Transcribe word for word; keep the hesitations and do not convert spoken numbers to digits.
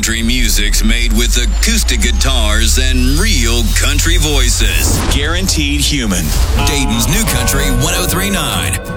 country music's made with acoustic guitars and real country voices. Guaranteed Human. Dayton's New Country one oh three point nine.